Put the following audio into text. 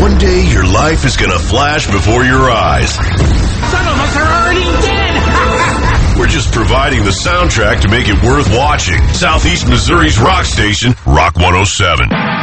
One day your life is gonna flash before your eyes. Some of us are already dead! We're just providing the soundtrack to make it worth watching. Southeast Missouri's rock station, Rock 107.